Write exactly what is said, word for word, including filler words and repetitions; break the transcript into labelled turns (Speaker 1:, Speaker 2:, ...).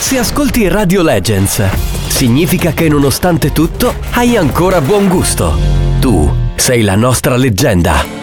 Speaker 1: Se ascolti Radio Legends, significa che nonostante tutto hai ancora buon gusto. Tu sei la nostra leggenda.